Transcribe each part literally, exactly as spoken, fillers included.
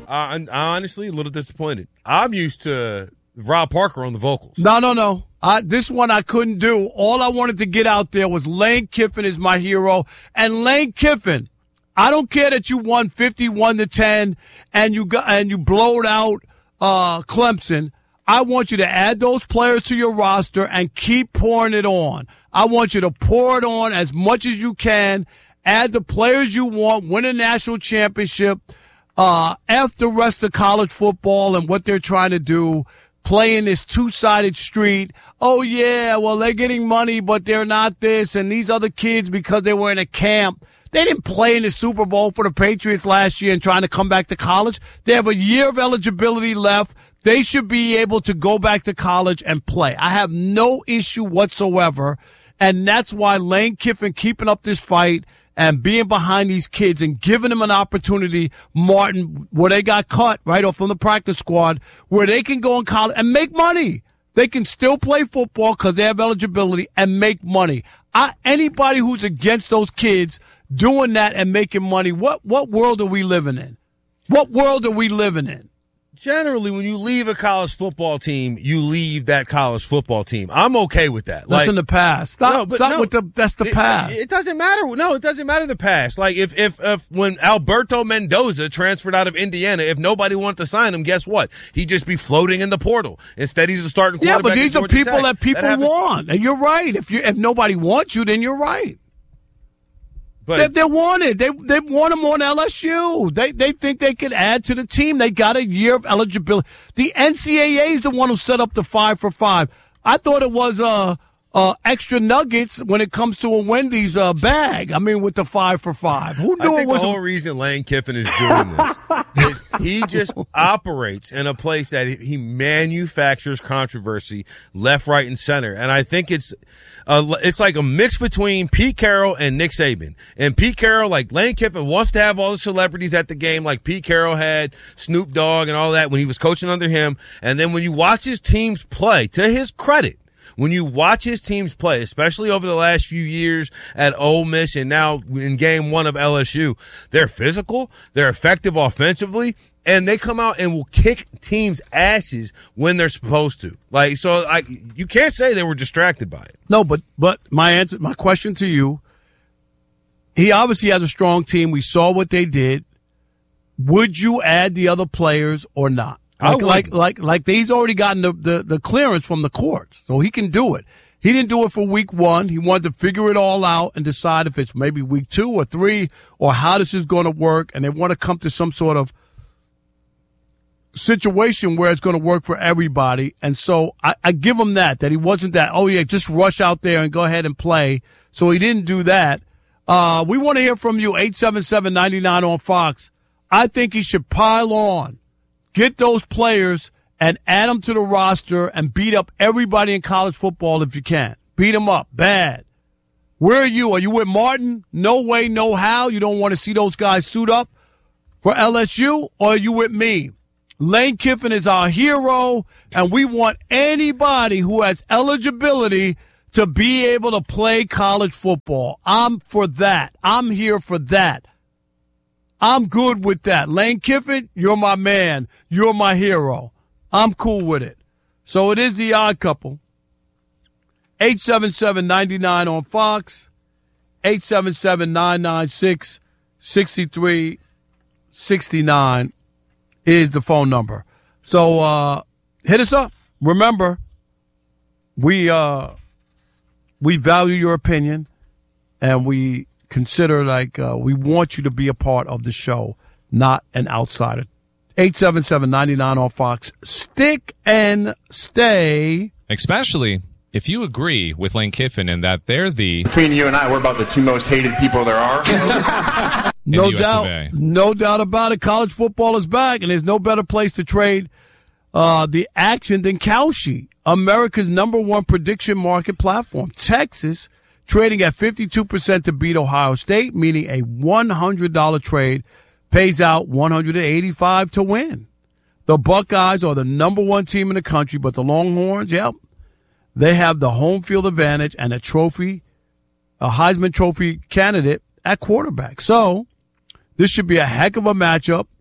I'm honestly a little disappointed. I'm used to Rob Parker on the vocals. No, no, no. I, this one I couldn't do. All I wanted to get out there was Lane Kiffin is my hero. And Lane Kiffin, I don't care that you won fifty-one to ten and you got and you blowed out uh, Clemson. I want you to add those players to your roster and keep pouring it on. I want you to pour it on as much as you can. Add the players you want, win a national championship, uh, F the rest of college football and what they're trying to do, playing this two-sided street. Oh, yeah, well, they're getting money, but they're not this. And these other kids, because they were in a camp, they didn't play in the Super Bowl for the Patriots last year and trying to come back to college. They have a year of eligibility left. They should be able to go back to college and play. I have no issue whatsoever, and that's why Lane Kiffin keeping up this fight and being behind these kids and giving them an opportunity, Martin, where they got cut right off from the practice squad, where they can go in college and make money. They can still play football because they have eligibility and make money. I, anybody who's against those kids doing that and making money, what, what world are we living in? What world are we living in? Generally, when you leave a college football team, you leave that college football team. I'm okay with that. That's like, in the past. Stop, no, but stop no, with the, that's the it, past. It doesn't matter. No, it doesn't matter the past. Like, if, if, if when Alberto Mendoza transferred out of Indiana, if nobody wanted to sign him, guess what? He'd just be floating in the portal. Instead, he's a starting quarterback. Yeah, but these are people Tech. that people that want. And you're right. If you if nobody wants you, then you're right. But they, they wanted. They they want him on L S U. They they think they could add to the team. They got a year of eligibility. The N C double A is the one who set up the five for five. I thought it was uh uh extra nuggets when it comes to a Wendy's uh, bag. I mean, with the five for five. Who knew I think it was the whole a- reason Lane Kiffin is doing this is he just operates in a place that he manufactures controversy left, right, and center. And I think it's uh, it's like a mix between Pete Carroll and Nick Saban. And Pete Carroll, like Lane Kiffin, wants to have all the celebrities at the game, like Pete Carroll had Snoop Dogg and all that when he was coaching under him. And then when you watch his teams play, to his credit, when you watch his teams play, especially over the last few years at Ole Miss and now in game one of L S U, they're physical, they're effective offensively, and they come out and will kick teams' asses when they're supposed to. Like, so I, you can't say they were distracted by it. No, but but my answer, my question to you, he obviously has a strong team. We saw what they did. Would you add the other players or not? Like, like, like, like he's already gotten the, the, the clearance from the courts, so he can do it. He didn't do it for week one. He wanted to figure it all out and decide if it's maybe week two or three or how this is going to work, and they want to come to some sort of situation where it's going to work for everybody. And so I, I give him that, that he wasn't that, oh, yeah, just rush out there and go ahead and play. So he didn't do that. Uh, we want to hear from you, eight seven seven, nine nine on Fox. I think he should pile on. Get those players and add them to the roster and beat up everybody in college football if you can. Beat them up bad. Where are you? Are you with Martin? No way, no how. You don't want to see those guys suit up for L S U? Or are you with me? Lane Kiffin is our hero, and we want anybody who has eligibility to be able to play college football. I'm for that. I'm here for that. I'm good with that. Lane Kiffin, you're my man. You're my hero. I'm cool with it. So it is the Odd Couple. eight seven seven, nine nine on Fox. eight seven seven, nine nine six, six three six nine is the phone number. So uh, hit us up. Remember, we uh, we value your opinion, and we consider like uh, we want you to be a part of the show, not an outsider. eight seven seven, nine nine on Fox. Stick and stay. Especially if you agree with Lane Kiffin in that they're the... Between you and I, we're about the two most hated people there are. No doubt. No doubt about it. College football is back, and there's no better place to trade uh, the action than Kalshi, America's number one prediction market platform. Texas trading at fifty-two percent to beat Ohio State, meaning a one hundred dollars trade pays out one hundred eighty-five dollars to win. The Buckeyes are the number one team in the country, but the Longhorns, yep, they have the home field advantage and a trophy, a Heisman Trophy candidate at quarterback. So this should be a heck of a matchup.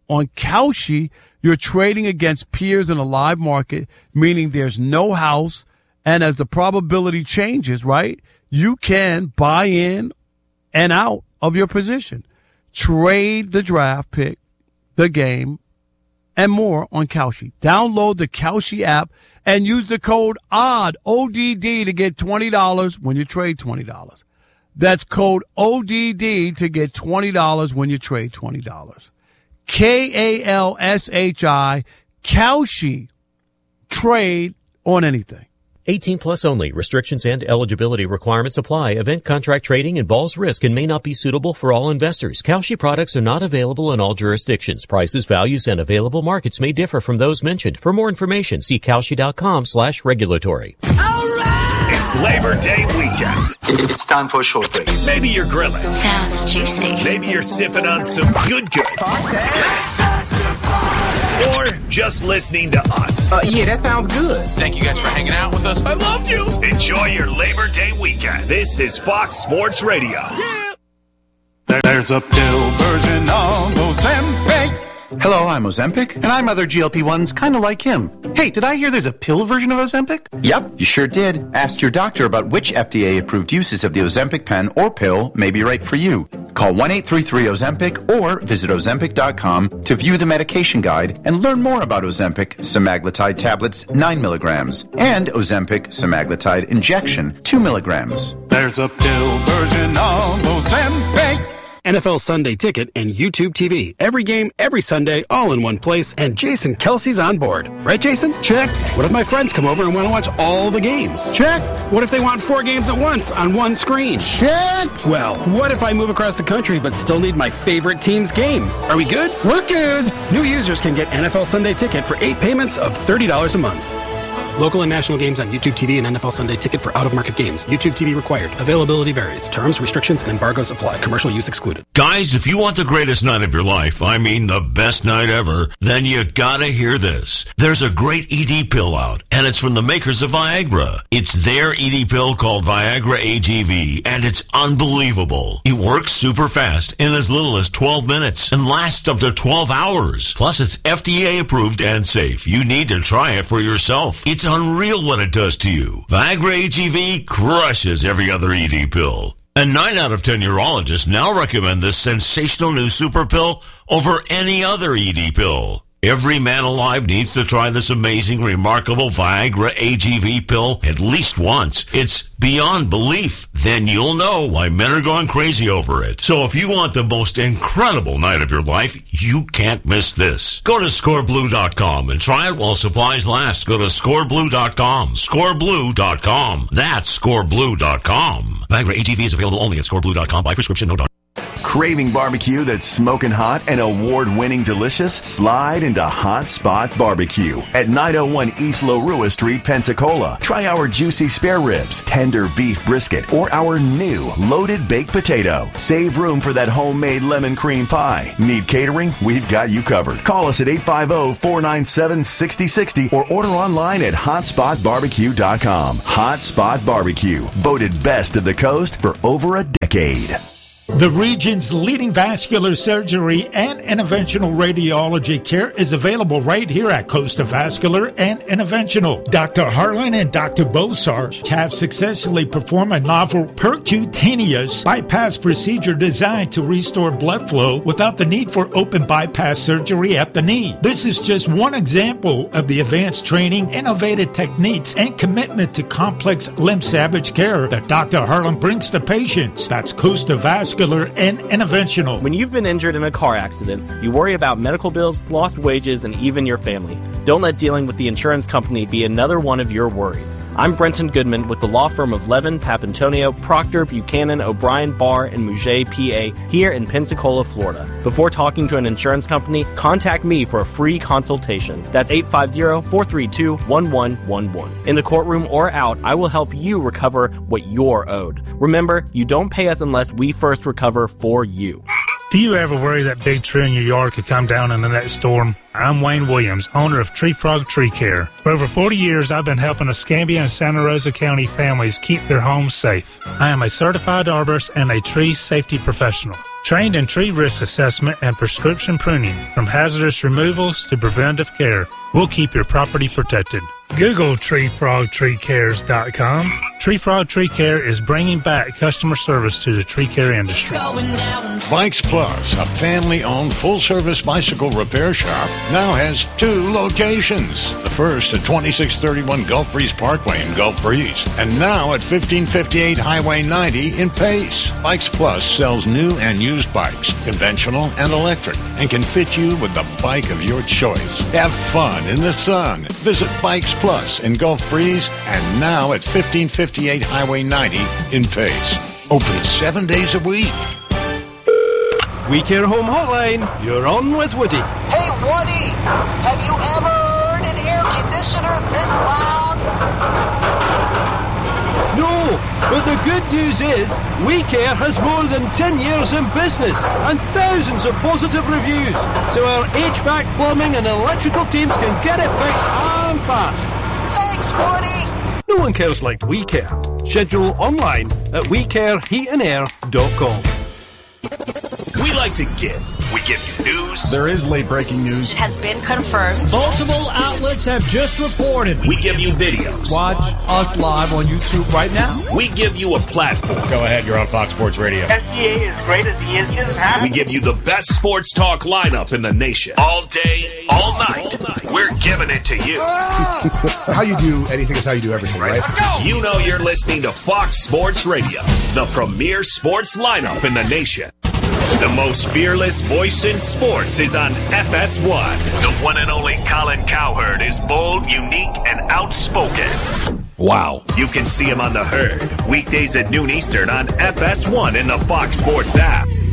On Kalshi, you're trading against peers in a live market, meaning there's no house. And as the probability changes, right, you can buy in and out of your position. Trade the draft pick, the game, and more on Kalshi. Download the Kalshi app and use the code O D D, O D D, to get twenty dollars when you trade twenty dollars. That's code O D D to get twenty dollars when you trade twenty dollars. K A L S H I, Kalshi. Trade on anything. eighteen plus only. Restrictions and eligibility requirements apply. Event contract trading involves risk and may not be suitable for all investors. Kalshi products are not available in all jurisdictions. Prices, values, and available markets may differ from those mentioned. For more information, see Kalshi.com slash regulatory. All right! It's Labor Day weekend. It's time for a short break. Maybe you're grilling. Sounds juicy. Maybe you're sipping on some good good. Or just listening to us. Uh, yeah, that sounds good. Thank you guys for hanging out with us. I love you. Enjoy your Labor Day weekend. This is Fox Sports Radio. Yeah. There's a pill version of Ozempic. Hello, I'm Ozempic, and I'm other G L P ones kind of like him. Hey, did I hear there's a pill version of Ozempic? Yep, you sure did. Ask your doctor about which F D A-approved uses of the Ozempic pen or pill may be right for you. Call one eight three three Ozempic or visit Ozempic dot com to view the medication guide and learn more about Ozempic semaglutide tablets nine milligrams and Ozempic semaglutide injection two milligrams. There's a pill version of Ozempic. N F L Sunday Ticket and YouTube T V. Every game, every Sunday, all in one place, and Jason Kelsey's on board. Right, Jason? Check. What if my friends come over and want to watch all the games? Check. What if they want four games at once on one screen? Check. Well, what if I move across the country but still need my favorite team's game? Are we good? We're good. New users can get N F L Sunday Ticket for eight payments of thirty dollars a month. Local and national games on YouTube T V and N F L Sunday Ticket for out-of-market games. YouTube T V required. Availability varies. Terms, restrictions, and embargoes apply. Commercial use excluded. Guys, if you want the greatest night of your life, I mean the best night ever, then you gotta hear this. There's a great E D pill out, and it's from the makers of Viagra. It's their E D pill called Viagra A G V, and it's unbelievable. It works super fast in as little as twelve minutes and lasts up to twelve hours. Plus, it's F D A approved and safe. You need to try it for yourself. It's unreal what it does to you. Viagra A G V crushes every other E D pill. And nine out of ten urologists now recommend this sensational new super pill over any other E D pill. Every man alive needs to try this amazing, remarkable Viagra A G V pill at least once. It's beyond belief. Then you'll know why men are going crazy over it. So if you want the most incredible night of your life, you can't miss this. Go to score blue dot com and try it while supplies last. Go to score blue dot com. score blue dot com. That's score blue dot com. Viagra A G V is available only at score blue dot com by prescription, no doctor. Craving barbecue that's smoking hot and award-winning delicious? Slide into Hot Spot Barbecue at nine oh one East Lorua Street, Pensacola. Try our juicy spare ribs, tender beef brisket, or our new loaded baked potato. Save room for that homemade lemon cream pie. Need catering? We've got you covered. Call us at eight five zero, four nine seven, six zero six zero or order online at hot spot barbecue dot com. Hot Spot Barbecue, voted best of the coast for over a decade. The region's leading vascular surgery and interventional radiology care is available right here at Costa Vascular and Interventional. Doctor Harlan and Doctor Bosar have successfully performed a novel percutaneous bypass procedure designed to restore blood flow without the need for open bypass surgery at the knee. This is just one example of the advanced training, innovative techniques, and commitment to complex limb salvage care that Doctor Harlan brings to patients. That's Costa Vascular and Interventional. When you've been injured in a car accident, you worry about medical bills, lost wages, and even your family. Don't let dealing with the insurance company be another one of your worries. I'm Brenton Goodman with the law firm of Levin, Papantonio, Proctor, Buchanan, O'Brien, Barr, and Mouget, P A, here in Pensacola, Florida. Before talking to an insurance company, contact me for a free consultation. That's eight five zero, four three two, one one one one. In the courtroom or out, I will help you recover what you're owed. Remember, you don't pay us unless we first recover for you. Do you ever worry that big tree in your yard could come down in the next storm? I'm Wayne Williams, owner of Tree Frog Tree Care. For over forty years, I've been helping Escambia and Santa Rosa County families keep their homes safe. I am a certified arborist and a tree safety professional. Trained in tree risk assessment and prescription pruning, from hazardous removals to preventive care, we'll keep your property protected. Google tree frog tree cares dot com. Tree Frog Tree Care is bringing back customer service to the tree care industry. Bikes Plus, a family-owned full-service bicycle repair shop, now has two locations. The first at twenty-six thirty-one Gulf Breeze Parkway in Gulf Breeze, and now at fifteen fifty-eight Highway ninety in Pace. Bikes Plus sells new and used bikes, conventional and electric, and can fit you with the bike of your choice. Have fun in the sun. Visit Bikes Plus in Gulf Breeze, and now at fifteen fifty-eight Highway ninety in Pace. Open seven days a week. We Care Home Hotline, you're on with Woody. Hey, Woody! Have you ever heard an air conditioner this loud? No, but the good news is We Care has more than ten years in business and thousands of positive reviews, so our H V A C, plumbing and electrical teams can get it fixed and fast. Thanks, Woody! No one cares like We Care. Schedule online at we care heat and air dot com. We like to give. We give you news. There is late breaking news. It has been confirmed. Multiple outlets have just reported. We give you videos. Watch us live on YouTube right now. We give you a platform. Go ahead, you're on Fox Sports Radio. S G A is great as the engine has. We give you the best sports talk lineup in the nation. All day, all night. We're giving it to you. How you do anything is how you do everything, right? Let's go. You know you're listening to Fox Sports Radio, the premier sports lineup in the nation. The most fearless voice in sports is on F S one. The one and only Colin Cowherd is bold, unique, and outspoken. Wow. You can see him on The Herd, weekdays at noon Eastern on F S one in the Fox Sports app.